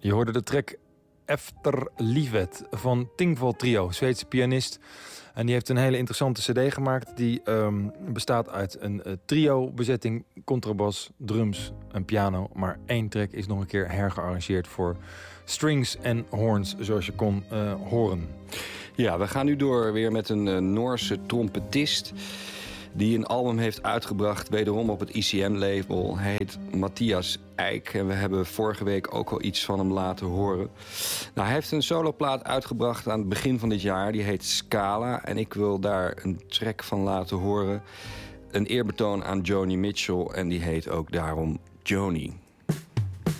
Je hoorde de track Efter Livet van Tingvoll Trio, Zweedse pianist. En die heeft een hele interessante cd gemaakt. Die bestaat uit een trio-bezetting, contrabas, drums en piano. Maar 1 track is nog een keer hergearrangeerd voor strings en horns, zoals je kon horen. Ja, we gaan nu door weer met een Noorse trompetist die een album heeft uitgebracht, wederom op het ICM-label. Hij heet Matthias Eijk en we hebben vorige week ook al iets van hem laten horen. Nou, hij heeft een soloplaat uitgebracht aan het begin van dit jaar. Die heet Scala en ik wil daar een track van laten horen. Een eerbetoon aan Joni Mitchell en die heet ook daarom Joni.